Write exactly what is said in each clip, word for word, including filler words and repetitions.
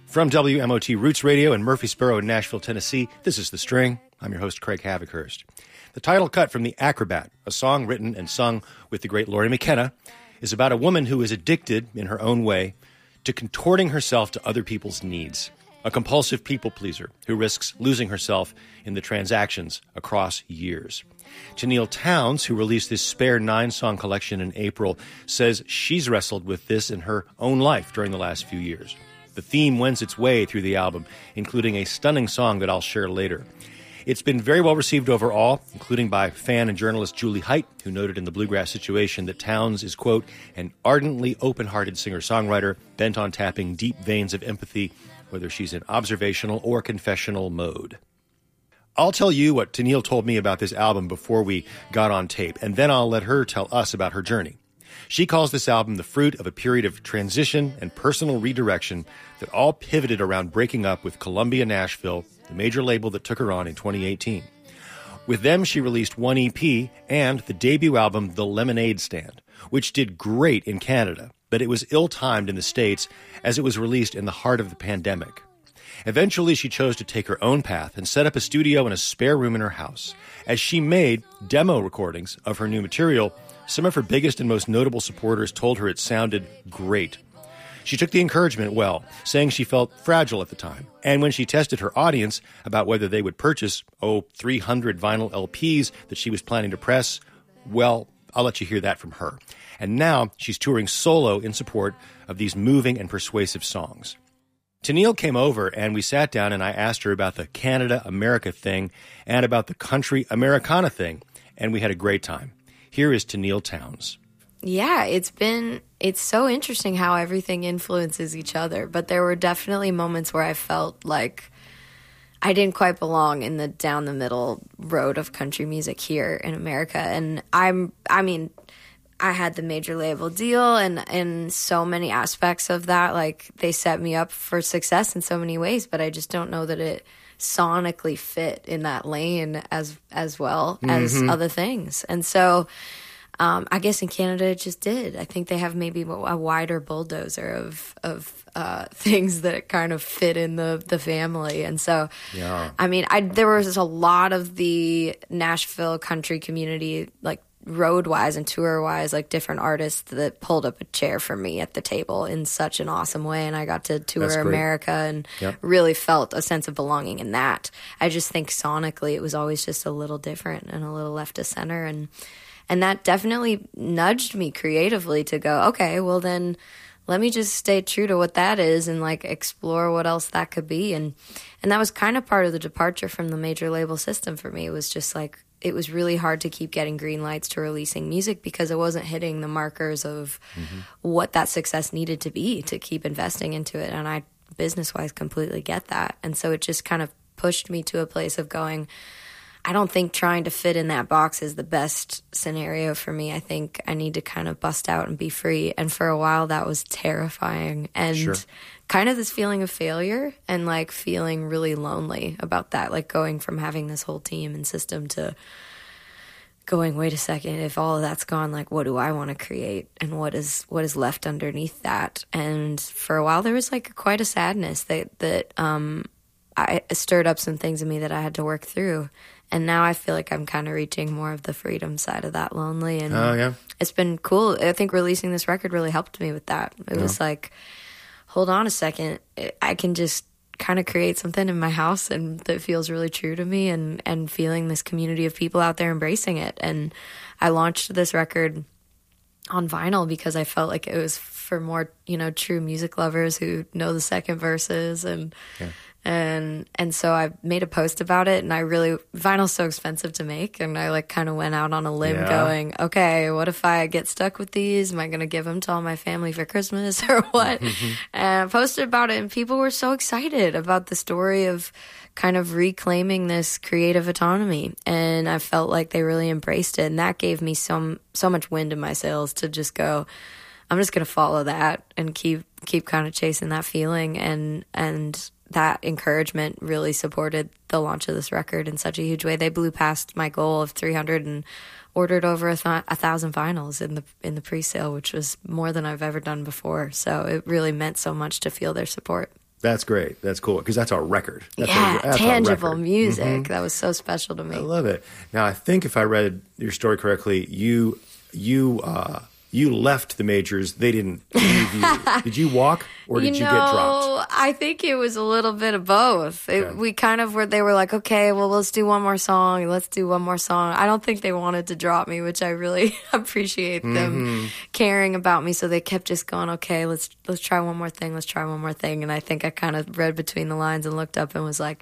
From W M O T Roots Radio in Murfreesboro, Nashville, Tennessee, this is The String. I'm your host, Craig Havikhurst. The title cut from The Acrobat, a song written and sung with the great Lori McKenna, is about a woman who is addicted, in her own way, to contorting herself to other people's needs. A compulsive people pleaser who risks losing herself in the transactions across years. Tenille Townes, who released this spare nine-song collection in April, says she's wrestled with this in her own life during the last few years. The theme wends its way through the album, including a stunning song that I'll share later. It's been very well received overall, including by fan and journalist Julie Height, who noted in the Bluegrass Situation that Townes is, quote, an ardently open-hearted singer-songwriter bent on tapping deep veins of empathy, whether she's in observational or confessional mode. I'll tell you what Tenille told me about this album before we got on tape, and then I'll let her tell us about her journey. She calls this album the fruit of a period of transition and personal redirection that all pivoted around breaking up with Columbia Nashville, the major label that took her on in twenty eighteen. With them, she released one E P and the debut album, The Lemonade Stand, which did great in Canada, but it was ill-timed in the States as it was released in the heart of the pandemic. Eventually, she chose to take her own path and set up a studio in a spare room in her house. As she made demo recordings of her new material, some of her biggest and most notable supporters told her it sounded great. She took the encouragement well, saying she felt fragile at the time. And when she tested her audience about whether they would purchase, oh, three hundred vinyl L Ps that she was planning to press, well, I'll let you hear that from her. And now she's touring solo in support of these moving and persuasive songs. Tenille came over and we sat down and I asked her about the Canada-America thing and about the country Americana thing, and we had a great time. Here is Tenille Townes. Yeah, it's been, it's so interesting how everything influences each other, but there were definitely moments where I felt like I didn't quite belong in the down the middle road of country music here in America. And I'm, I mean, I had the major label deal, and in so many aspects of that, like, they set me up for success in so many ways, but I just don't know that it sonically fit in that lane as as well mm-hmm. as other things. And so um, I guess in Canada it just did. I think they have maybe a wider bulldozer of of uh, things that kind of fit in the, the family. And so, yeah. I mean, I there was a lot of the Nashville country community, like, road-wise and tour-wise, like, different artists that pulled up a chair for me at the table in such an awesome way, and I got to tour America and yep. really felt a sense of belonging in that. I just think sonically it was always just a little different and a little left of center, and and that definitely nudged me creatively to go, okay, well then let me just stay true to what that is and, like, explore what else that could be. And and that was kind of part of the departure from the major label system for me. It was just like, it was really hard to keep getting green lights to releasing music because it wasn't hitting the markers of mm-hmm. what that success needed to be to keep investing into it. And I, business-wise, completely get that. And so it just kind of pushed me to a place of going, I don't think trying to fit in that box is the best scenario for me. I think I need to kind of bust out and be free. And for a while, that was terrifying. And sure. kind of this feeling of failure and, like, feeling really lonely about that, like, going from having this whole team and system to going, wait a second, if all of that's gone, like, what do I want to create and what is what is left underneath that? And for a while there was, like, quite a sadness that that um I stirred up some things in me that I had to work through. And now I feel like I'm kind of reaching more of the freedom side of that lonely. And oh, yeah. it's been cool. I think releasing this record really helped me with that. It yeah. was like, hold on a second, I can just kind of create something in my house and that feels really true to me, and, and feeling this community of people out there embracing it. And I launched this record on vinyl because I felt like it was for more, you know, true music lovers who know the second verses. And yeah. And and so I made a post about it, and I really, vinyl's so expensive to make, and I, like, kind of went out on a limb yeah. going, okay, what if I get stuck with these? Am I going to give them to all my family for Christmas or what? And I posted about it, and people were so excited about the story of kind of reclaiming this creative autonomy, and I felt like they really embraced it, and that gave me some so much wind in my sails to just go, I'm just going to follow that and keep keep kind of chasing that feeling, and and that encouragement really supported the launch of this record in such a huge way. They blew past my goal of three hundred and ordered over a, th- a thousand vinyls in the in the pre-sale, which was more than I've ever done before. So it really meant so much to feel their support. That's great. That's cool because that's our record. That's yeah, our, that's tangible our record. music. Mm-hmm. That was so special to me. I love it. Now, I think if I read your story correctly, you you uh, you left the majors. They didn't leave you. Did you walk or did you, you know, get dropped? I think it was a little bit of both. It, Okay. We kind of were, they were like, okay, well, let's do one more song. Let's do one more song. I don't think they wanted to drop me, which I really appreciate them Mm-hmm. caring about me. So they kept just going, okay, let's, let's try one more thing. Let's try one more thing. And I think I kind of read between the lines and looked up and was like,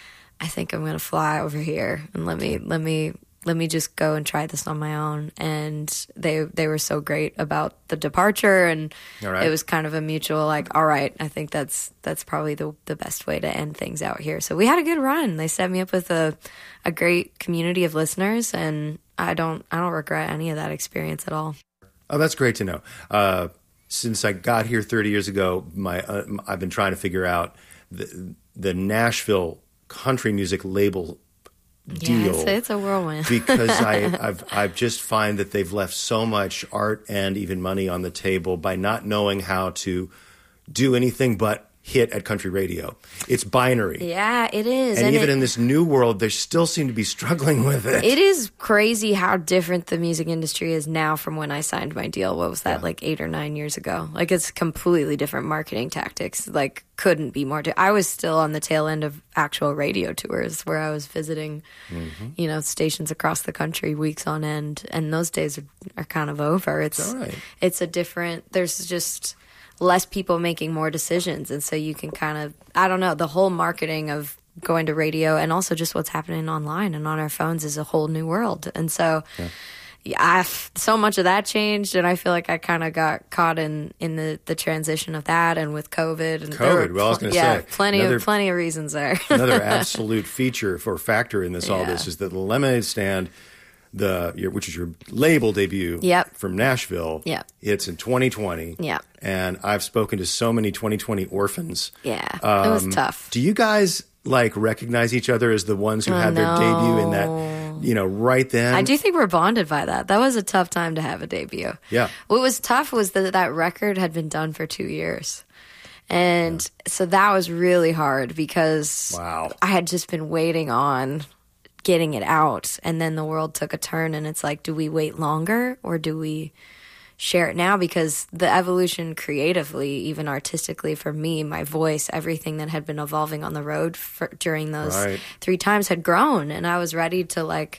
I think I'm going to fly over here and let me, let me, let me just go and try this on my own. And they they were so great about the departure, and All right. it was kind of a mutual, like, all right, I think that's that's probably the the best way to end things out here. So we had a good run. They set me up with a a great community of listeners, and I don't I don't regret any of that experience at all. Oh, that's great to know. Uh, since I got here thirty years ago, my uh, I've been trying to figure out the the Nashville country music label deal. Yeah, it's, it's a whirlwind. because I I've I've just find that they've left so much art and even money on the table by not knowing how to do anything but hit at country radio. It's binary. Yeah, it is. And, And even it- in this new world, they still seem to be struggling with it. It is crazy how different the music industry is now from when I signed my deal. What was that, Yeah. like eight or nine years ago? Like, it's completely different marketing tactics. Like, couldn't be more. Di- I was still on the tail end of actual radio tours where I was visiting, Mm-hmm. you know, stations across the country weeks on end. And those days are, are kind of over. It's, all right. it's a different, there's just less people making more decisions. And so you can kind of, I don't know, the whole marketing of going to radio and also just what's happening online and on our phones is a whole new world. And so yeah. Yeah, I've, so much of that changed, and I feel like I kind of got caught in, in the, the transition of that, and with COVID. And there COVID, were well, I was gonna yeah, say, plenty another- of plenty of reasons there. Another absolute feature for factor in this all Yeah. this is that the Lemonade Stand, the your, which is your label debut Yep. from Nashville. Yep. It's in twenty twenty. Yep. And I've spoken to so many twenty twenty orphans. Yeah, it was Um, tough. Do you guys like recognize each other as the ones who Oh, had their no. debut in that, you know, right then? I do think we're bonded by that. That was a tough time to have a debut. Yeah. What was tough was that that record had been done for two years. And so that was really hard because Wow. I had just been waiting on getting it out. And then the world took a turn, and it's like, do we wait longer or do we share it now? Because the evolution creatively, even artistically for me, my voice, everything that had been evolving on the road for, during those Right. three times had grown. And I was ready to like,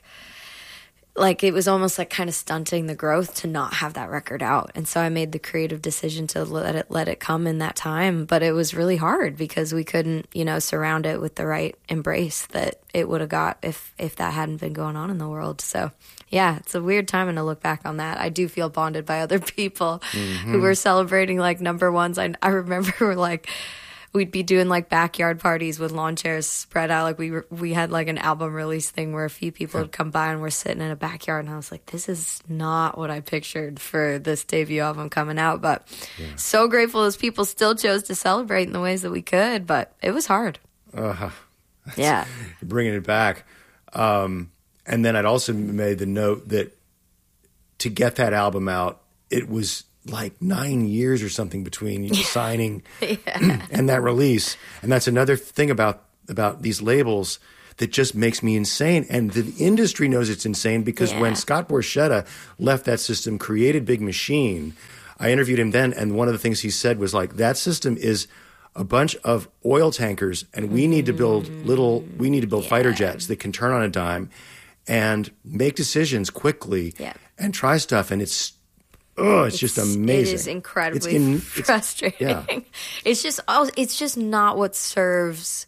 like it was almost like kind of stunting the growth to not have that record out. And so I made the creative decision to let it let it come in that time. But it was really hard because we couldn't, you know, surround it with the right embrace that it would have got if if that hadn't been going on in the world. So yeah, it's a weird time, and to look back on that, I do feel bonded by other people who were celebrating like number ones. I I remember like we'd be doing like backyard parties with lawn chairs spread out. Like we were, we had like an album release thing where a few people would come by and we're sitting in a backyard, and I was like, this is not what I pictured for this debut album coming out. But so grateful those people still chose to celebrate in the ways that we could, but it was hard. Uh, Yeah. bringing it back. Um, and then I'd also made the note that to get that album out, it was like nine years or something between you signing and that release. And that's another thing about about these labels that just makes me insane. And the industry knows it's insane because Yeah. when Scott Borchetta left that system, created Big Machine, I interviewed him then, and one of the things he said was like, that system is a bunch of oil tankers, and we need to build little, we need to build fighter jets that can turn on a dime and make decisions quickly Yeah. and try stuff. And it's, oh, it's, just amazing. It is incredibly It's in- it's- frustrating. yeah. It's just oh, it's just not what serves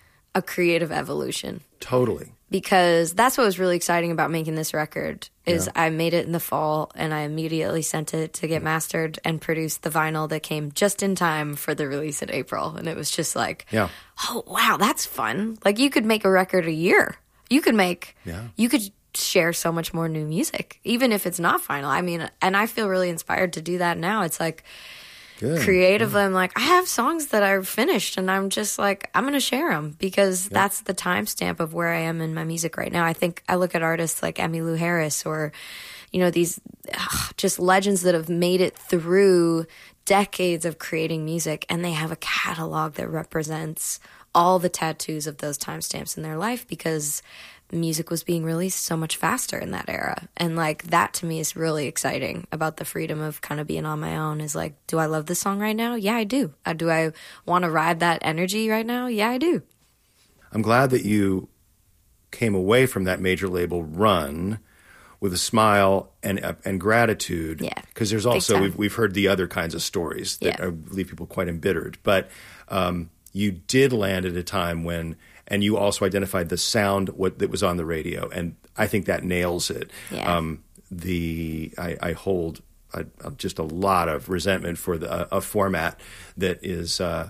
a creative evolution. Totally. Because that's what was really exciting about making this record is I made it in the fall, and I immediately sent it to get mastered and produced the vinyl that came just in time for the release in April. And it was just like, Yeah. oh, wow, that's fun. Like, you could make a record a year. You could make, Yeah. you could share so much more new music, even if it's not final. I mean, and I feel really inspired to do that now. It's like, Good. creatively, I'm like, I have songs that are finished, and I'm just like, I'm going to share them because that's the timestamp of where I am in my music right now. I think I look at artists like Emmylou Harris or, you know, these ugh, just legends that have made it through decades of creating music, and they have a catalog that represents all the tattoos of those timestamps in their life because music was being released so much faster in that era. And like that to me is really exciting about the freedom of kind of being on my own. Is like, do I love this song right now? Yeah, I do. Uh, do I want to ride that energy right now? Yeah, I do. I'm glad that you came away from that major label run with a smile and uh, and gratitude. Yeah, because there's also we've we've heard the other kinds of stories that yeah. are, leave people quite embittered. But um, you did land at a time when, and you also identified the sound what that was on the radio, and I think that nails it. Yeah. Um, the I, I hold a, a, just a lot of resentment for the, a, a format that is. Uh,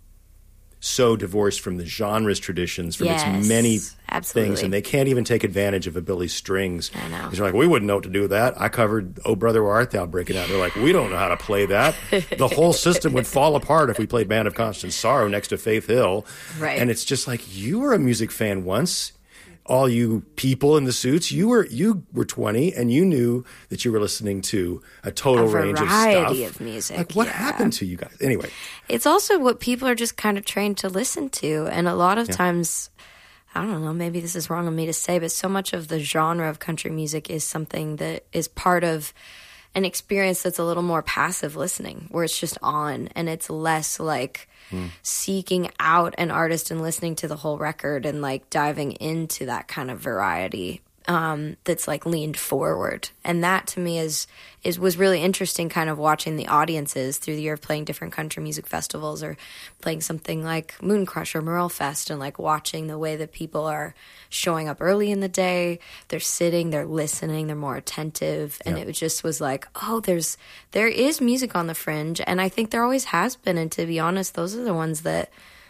so divorced from the genre's traditions, from yes, its many absolutely. things, and they can't even take advantage of a Billy Strings. I know. They're like, we wouldn't know what to do with that. I covered Oh Brother Where Art Thou breaking out. They're like, we don't know how to play that. The whole system would fall apart if we played Band of Constant Sorrow next to Faith Hill. Right. And it's just like, you were a music fan once. All you people in the suits, you were you were twenty, and you knew that you were listening to a total a range of variety stuff. of music. Like, what yeah. happened to you guys? Anyway, it's also what people are just kind of trained to listen to, and a lot of yeah. times, I don't know, maybe this is wrong of me to say, but so much of the genre of country music is something that is part of an experience that's a little more passive listening, where it's just on, and it's less like mm. seeking out an artist and listening to the whole record and like diving into that kind of variety um, that's like leaned forward. And that to me is is was really interesting, kind of watching the audiences through the year of playing different country music festivals or playing something like Moon Crush or Merle Fest, and like watching the way that people are showing up early in the day. They're sitting, they're listening, they're more attentive. And yeah. it just was like, oh, there's there is music on the fringe, and I think there always has been. And to be honest, those are the ones that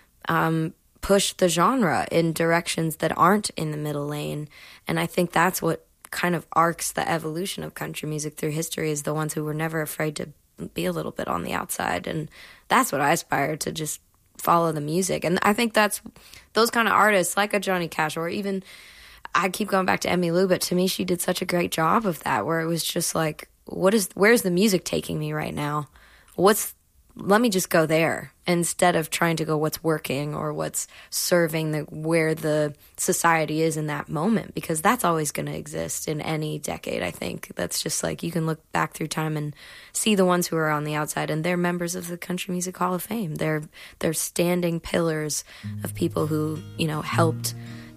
um push the genre in directions that aren't in the middle lane. And I think that's what kind of arcs the evolution of country music through history, is the ones who were never afraid to be a little bit on the outside. And that's what I aspire to, just follow the music. And I think that's those kind of artists like a Johnny Cash, or even I keep going back to Emmylou, but to me she did such a great job of that, where it was just like, what is where's the music taking me right now? What's let me just go there, instead of trying to go what's working or what's serving the where the society is in that moment, because that's always going to exist in any decade. I think that's just like, you can look back through time and see the ones who are on the outside, and they're members of the Country Music Hall of Fame. They're they're standing pillars of people who, you know, helped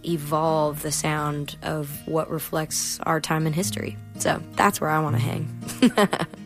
evolve the sound of what reflects our time in history. So that's where I want to hang.